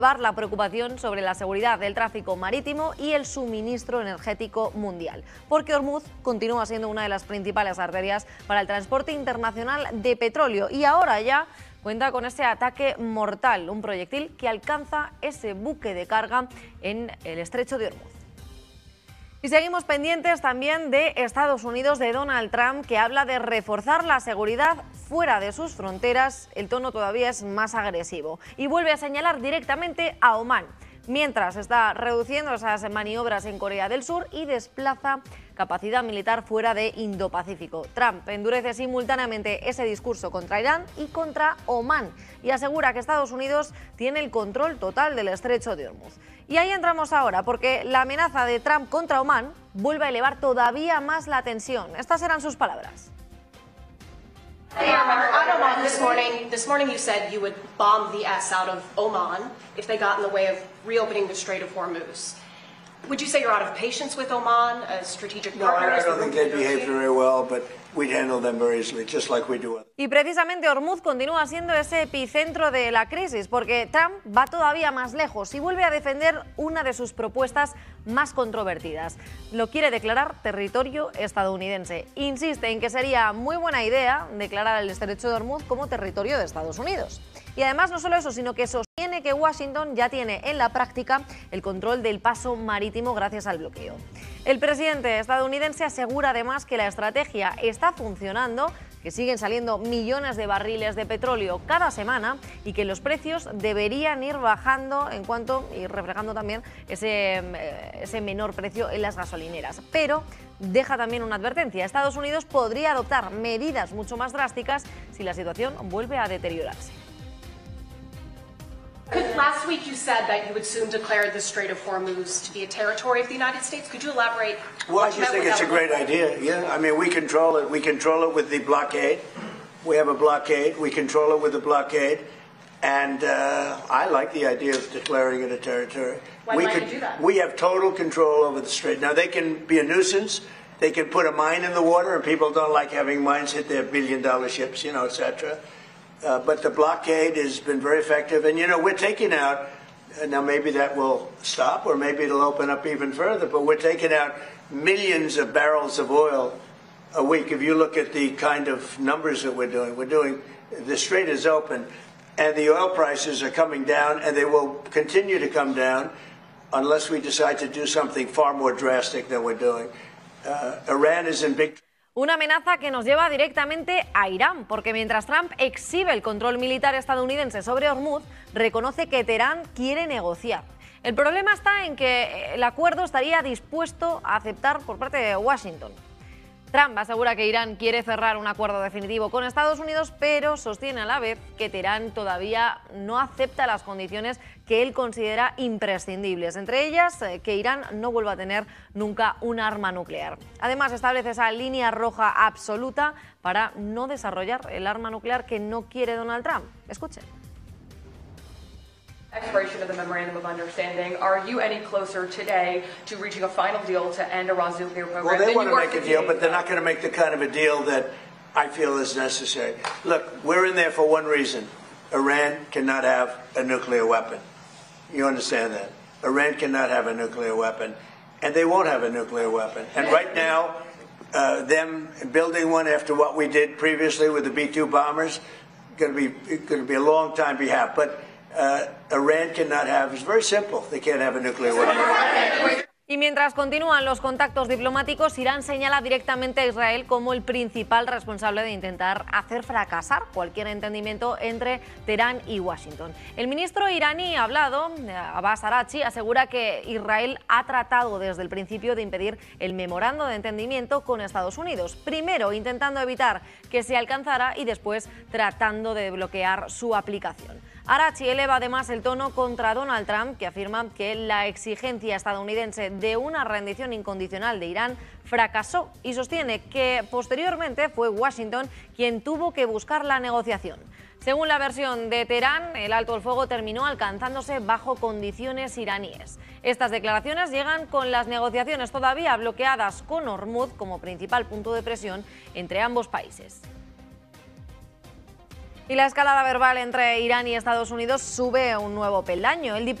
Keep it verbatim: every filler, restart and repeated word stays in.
la preocupación sobre la seguridad del tráfico marítimo y el suministro energético mundial, porque Hormuz continúa siendo una de las principales arterias para el transporte internacional de petróleo y ahora ya cuenta con ese ataque mortal, un proyectil que alcanza ese buque de carga en el estrecho de Hormuz. Y seguimos pendientes también de Estados Unidos, de Donald Trump, que habla de reforzar la seguridad fuera de sus fronteras. El tono todavía es más agresivo y vuelve a señalar directamente a Omán, mientras está reduciendo esas maniobras en Corea del Sur y desplaza capacidad militar fuera de Indo-Pacífico. Trump endurece simultáneamente ese discurso contra Irán y contra Omán y asegura que Estados Unidos tiene el control total del estrecho de Hormuz. Y ahí entramos ahora, porque la amenaza de Trump contra Omán vuelve a elevar todavía más la tensión. Estas eran sus palabras. This morning, this morning you said you would bomb the S out of Oman if they got in the way of reopening the Strait of Hormuz. Would you say you're out of patience with Oman, a strategic partner? No, I, I don't think they behave very well, but we'd handle them very easily, just like we do. Y precisamente Hormuz continúa siendo ese epicentro de la crisis, porque Trump va todavía más lejos y vuelve a defender una de sus propuestas más controvertidas. Lo quiere declarar territorio estadounidense. Insiste en que sería muy buena idea declarar el estrecho de Hormuz como territorio de Estados Unidos. Y además no solo eso, sino que sostiene que Washington ya tiene en la práctica el control del paso marítimo gracias al bloqueo. El presidente estadounidense asegura además que la estrategia está funcionando, que siguen saliendo millones de barriles de petróleo cada semana y que los precios deberían ir bajando en cuanto y reflejando también ese, ese menor precio en las gasolineras. Pero deja también una advertencia: Estados Unidos podría adoptar medidas mucho más drásticas si la situación vuelve a deteriorarse. Last week you said that you would soon declare the Strait of Hormuz to be a territory of the United States. Could you elaborate? Well, I just think it's a great idea. Yeah, I mean, we control it. We control it with the blockade. We have a blockade. We control it with the blockade. And uh, I like the idea of declaring it a territory. Why we might could, you do that? We have total control over the strait. Now, they can be a nuisance. They can put a mine in the water, and people don't like having mines hit their billion-dollar ships, you know, et cetera. Uh, but the blockade has been very effective. And, you know, we're taking out, uh, now maybe that will stop or maybe it'll open up even further, but we're taking out millions of barrels of oil a week. If you look at the kind of numbers that we're doing, we're doing, the strait is open and the oil prices are coming down and they will continue to come down unless we decide to do something far more drastic than we're doing. Uh, Iran is in big trouble. Una amenaza que nos lleva directamente a Irán, porque mientras Trump exhibe el control militar estadounidense sobre Hormuz, reconoce que Teherán quiere negociar. El problema está en que el acuerdo estaría dispuesto a aceptar por parte de Washington. Trump asegura que Irán quiere cerrar un acuerdo definitivo con Estados Unidos, pero sostiene a la vez que Teherán todavía no acepta las condiciones que él considera imprescindibles, entre ellas que Irán no vuelva a tener nunca un arma nuclear. Además, establece esa línea roja absoluta para no desarrollar el arma nuclear que no quiere Donald Trump. Escuchen. Expiration of the Memorandum of Understanding, are you any closer today to reaching a final deal to end Iran's nuclear program? Well, they want to make a deal, but they're not going to make the kind of a deal that I feel is necessary. Look, we're in there for one reason. Iran cannot have a nuclear weapon. You understand that? Iran cannot have a nuclear weapon, and they won't have a nuclear weapon. And right now, uh, them building one after what we did previously with the B two bombers, going to be going to be a long time behalf. But Uh, Iran cannot have, it's very simple, they can't have a nuclear weapon. Y mientras continúan los contactos diplomáticos, Irán señala directamente a Israel como el principal responsable de intentar hacer fracasar cualquier entendimiento entre Teherán y Washington. El ministro iraní hablado, Abbas Araghchi, asegura que Israel ha tratado desde el principio de impedir el memorando de entendimiento con Estados Unidos, primero intentando evitar que se alcanzara y después tratando de bloquear su aplicación. Araghchi eleva además el tono contra Donald Trump, que afirma que la exigencia estadounidense de una rendición incondicional de Irán fracasó y sostiene que posteriormente fue Washington quien tuvo que buscar la negociación. Según la versión de Teherán, el alto el fuego terminó alcanzándose bajo condiciones iraníes. Estas declaraciones llegan con las negociaciones todavía bloqueadas con Hormuz como principal punto de presión entre ambos países. Y la escalada verbal entre Irán y Estados Unidos sube a un nuevo peldaño. El